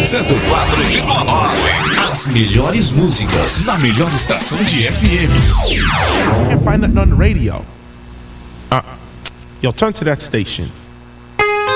104,9. As melhores músicas na melhor estação de FM. Can't find nothing on the radio. Yo, turn to that station.